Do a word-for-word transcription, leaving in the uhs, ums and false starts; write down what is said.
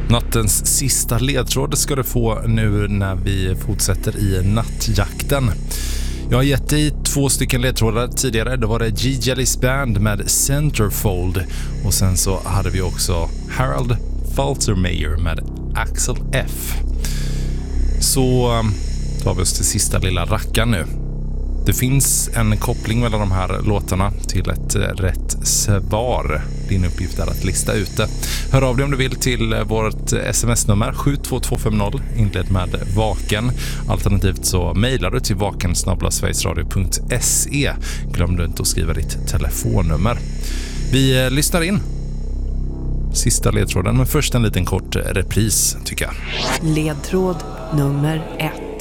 Nattens sista ledtråd ska du få nu när vi fortsätter i nattjakten. Jag har gett dig två stycken ledtrådar tidigare. Det var det G-Jellies Band med Centerfold. Och sen så hade vi också Harold Faltermeyer med Axel F. Så tar vi oss till sista lilla rackan nu. Det finns en koppling mellan de här låtarna till ett rätt svar. Din uppgift är att lista ut det. Hör av dig om du vill till vårt sms-nummer sju två två fem noll, inled med vaken. Alternativt så mejlar du till vaken snabel-a sverigesradio punkt se. Glöm du inte att skriva ditt telefonnummer. Vi lyssnar in sista ledtråden, men först en liten kort repris tycker jag. Ledtråd nummer ett.